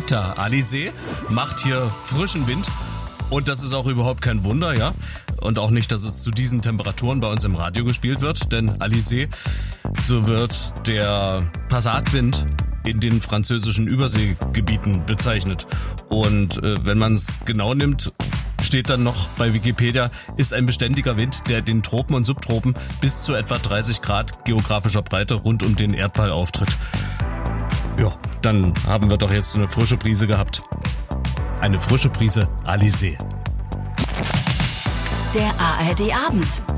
Alta. Alizé macht hier frischen Wind und das ist auch überhaupt kein Wunder, ja. Und auch nicht, dass es zu diesen Temperaturen bei uns im Radio gespielt wird, denn Alizé, so wird der Passatwind in den französischen Überseegebieten bezeichnet. Und wenn man es genau nimmt, steht dann noch bei Wikipedia, ist ein beständiger Wind, der den Tropen und Subtropen bis zu etwa 30 Grad geografischer Breite rund um den Erdball auftritt. Ja, dann haben wir doch jetzt eine frische Brise gehabt. Eine frische Brise Alizé. Der ARD Abend.